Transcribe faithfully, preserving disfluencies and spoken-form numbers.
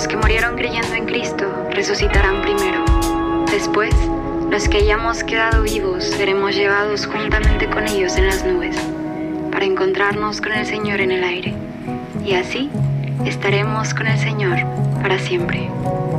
Los que murieron creyendo en Cristo resucitarán primero. Después, los que hayamos quedado vivos seremos llevados juntamente con ellos en las nubes, para encontrarnos con el Señor en el aire. Y así estaremos con el Señor para siempre.